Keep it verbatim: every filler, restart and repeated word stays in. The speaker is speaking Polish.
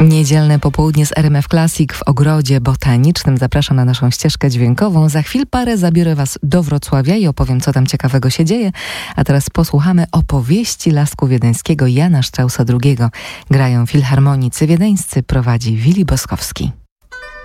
Niedzielne popołudnie z R M F Classic w Ogrodzie Botanicznym. Zapraszam na naszą ścieżkę dźwiękową. Za chwil parę zabiorę Was do Wrocławia i opowiem, co tam ciekawego się dzieje. A teraz posłuchamy opowieści Lasku Wiedeńskiego Jana Straussa drugiego. Grają filharmonicy wiedeńscy, prowadzi Willi Boskowski.